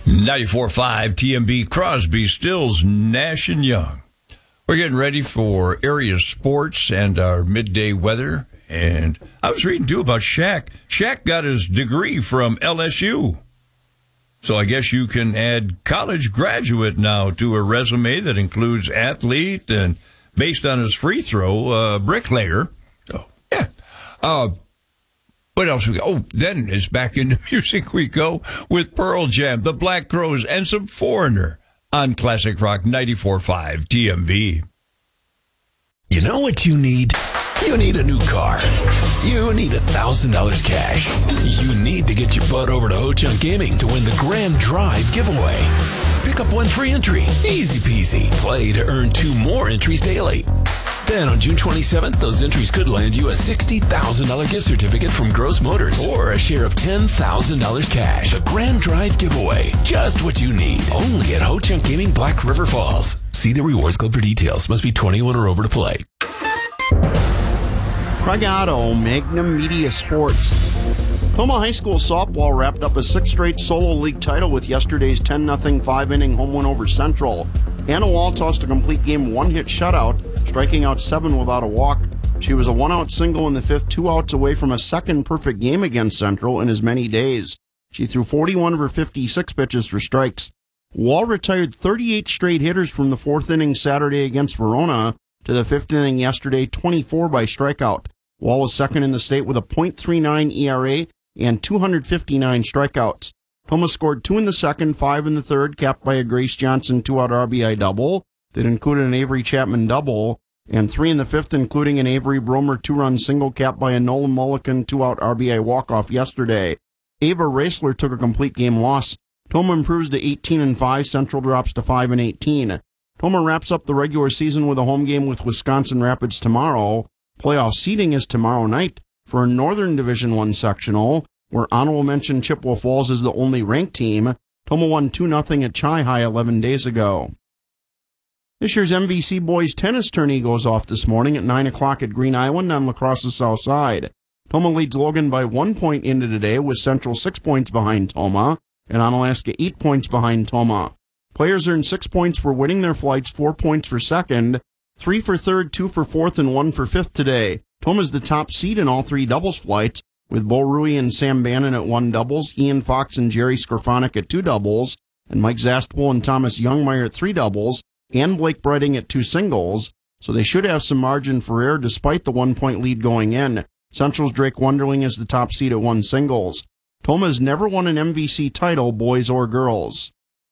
94.5 TMB, Crosby, Stills, Nash and Young. We're getting ready for area sports and our midday weather. And I was reading, too, about Shaq. Shaq got his degree from LSU. So I guess you can add college graduate now to a resume that includes athlete and, based on his free throw, bricklayer. So, yeah. What else we got? Oh, then it's back into music we go with Pearl Jam, the Black Crowes, and some Foreigner on Classic Rock 94.5 TMB. You know what you need? You need a new car. You need $1,000 cash. You need to get your butt over to Ho-Chunk Gaming to win the Grand Drive giveaway. Pick up one free entry. Easy peasy. Play to earn 2 more entries daily. Then on June 27th, those entries could land you a $60,000 gift certificate from Gross Motors or a share of $10,000 cash. A Grand Drive giveaway. Just what you need. Only at Ho-Chunk Gaming, Black River Falls. See the Rewards Club for details. Must be 21 or over to play. Craig Otto, Magnum Media Sports. Toma High School softball wrapped up a 6th straight solo league title with yesterday's 10-0 5-inning home win over Central. Hannah Wall tossed a complete game 1-hit shutout, striking out 7 without a walk. She was a 1-out single in the 5th, 2 outs away from a second perfect game against Central in as many days. She threw 41 of her 56 pitches for strikes. Wall retired 38 straight hitters from the 4th inning Saturday against Verona to the 5th inning yesterday, 24 by strikeout. Wall was second in the state with a .39 ERA and 259 strikeouts. Toma scored 2 in the second, 5 in the third, capped by a Grace Johnson 2-out RBI double that included an Avery Chapman double, and 3 in the fifth, including an Avery Bromer 2-run single capped by a Nolan Mulligan 2-out RBI walk-off yesterday. Ava Raessler took a complete game loss. Toma improves to 18-5, Central drops to 5-18. Toma wraps up the regular season with a home game with Wisconsin Rapids tomorrow. Playoff seeding is tomorrow night for a Northern Division I sectional, where honorable mention Chippewa Falls is the only ranked team. Toma won 2-0 at Chi-High 11 days ago. This year's MVC Boys Tennis Tourney goes off this morning at 9 o'clock at Green Island on La Crosse's south side. Toma leads Logan by 1 point into today, with Central 6 points behind Toma, and Onalaska 8 points behind Toma. Players earned 6 points for winning their flights, 4 points for second, 3 for third, 2 for fourth, and 1 for fifth today. Toma's the top seed in all 3 doubles flights, with Bo Rui and Sam Bannon at 1 doubles, Ian Fox and Jerry Skorfonic at 2 doubles, and Mike Zastpol and Thomas Youngmeyer at 3 doubles, and Blake Breiting at 2 singles, so they should have some margin for error despite the 1-point lead going in. Central's Drake Wonderling is the top seed at 1 singles. Toma has never won an MVC title, boys or girls.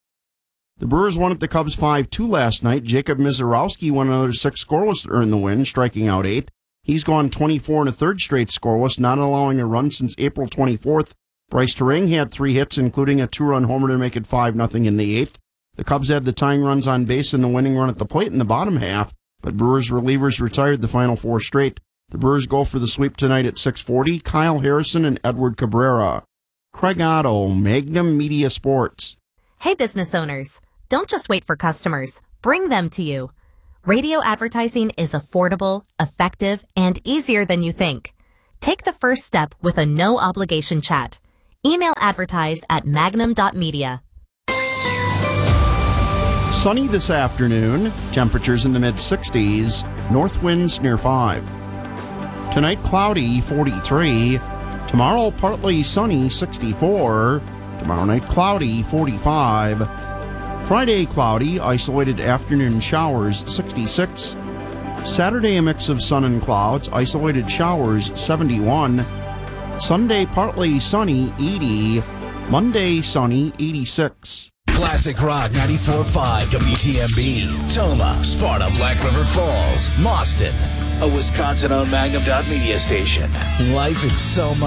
The Brewers won at the Cubs 5-2 last night. Jacob Mizorowski won another 6 scoreless to earn the win, striking out 8. He's gone 24 and a third straight scoreless, not allowing a run since April 24th. Bryce Terang had 3 hits, including a 2-run homer to make it 5-0 in the 8th. The Cubs had the tying runs on base and the winning run at the plate in the bottom half, but Brewers relievers retired the final 4 straight. The Brewers go for the sweep tonight at 6:40. Kyle Harrison and Edward Cabrera. Craig Otto, Magnum Media Sports. Hey, business owners, don't just wait for customers. Bring them to you. Radio advertising is affordable, effective, and easier than you think. Take the first step with a no-obligation chat. Email advertise at magnum.media. Sunny this afternoon, temperatures in the mid-60s, north winds near 5. Tonight, cloudy, 43. Tomorrow, partly sunny, 64. Tomorrow night, cloudy, 45. Friday, cloudy, isolated afternoon showers, 66. Saturday, a mix of sun and clouds, isolated showers, 71. Sunday, partly sunny, 80. Monday, sunny, 86. Classic Rock 94.5 WTMB. Toma, Sparta, Black River Falls, Mauston. A Wisconsin-owned Magnum.media station. Life is so much.